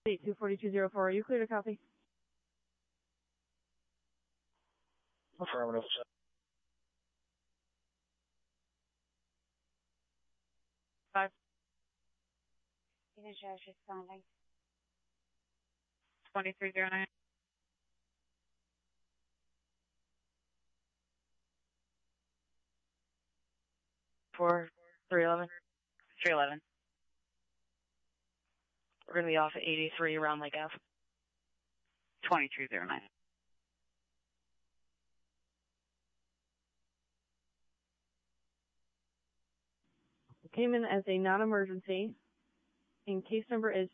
24204, are you clear to copy? Affirmative. Five. Unit Judge responding. 2309. For 311. 311. We're going to be off at 83 around Lake Ave. 2309. Came in as a non-emergency, and case number is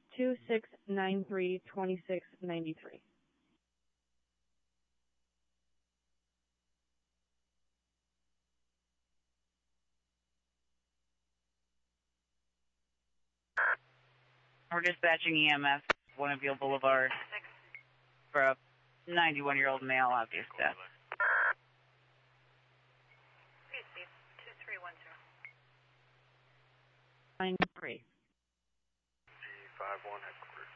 26932693. We're dispatching EMS, Buenaville Boulevard, for a 91-year-old male obvious death. 93. G51 headquarters.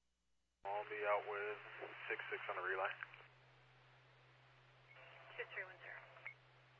I'll be out with 6-6 on the relay. 231.